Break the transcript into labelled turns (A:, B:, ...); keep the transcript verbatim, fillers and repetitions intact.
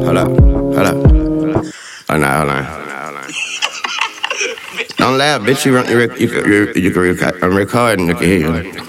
A: hold up, hold up. Hold on, hold on. Don't laugh, bitch. You, you, you, you, you, you can record. I'm recording. You can hear you.